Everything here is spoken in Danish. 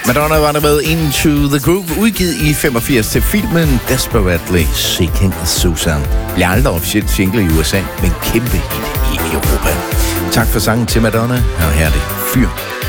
Madonna var der med Into the Groove, udgivet i 85 til filmen Desperately Seeking Susan. Bliver aldrig officielt single i USA, men kæmpe hit i Europa. Tak for sangen til Madonna, og her er det Fyr.